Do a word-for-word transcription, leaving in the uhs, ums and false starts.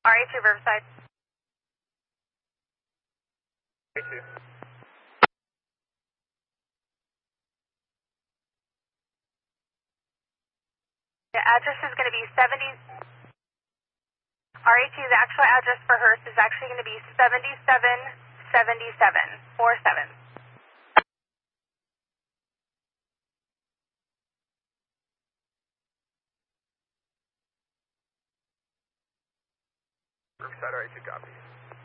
R A two Riverside. R A two. The address is going to be seventy. R A two, the actual address for Hearst is actually going to be seventy-seven seventy-seven, four seven. Riverside, R A two, copy.